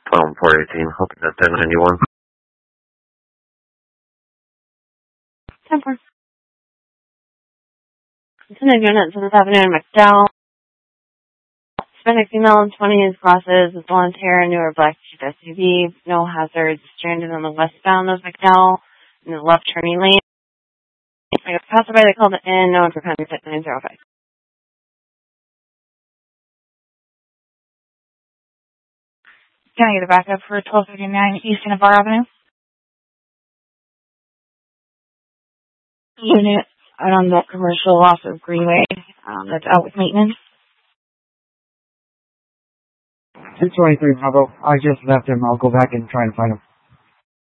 Phone 418, hoping that 1091. 10-4. Lieutenant Unit 7th Avenue in McDowell. Hispanic female in 20s crosses with blonde hair, newer black Jeep SUV, no hazards, stranded on the westbound of McDowell in the left turning lane. I got passerby, they called it in, no one for contact at 905. Can I get a backup for 1239 East Navarre Avenue? Unit on that commercial off of Greenway that's out with maintenance. 223 Bravo. I just left him. I'll go back and try and find him.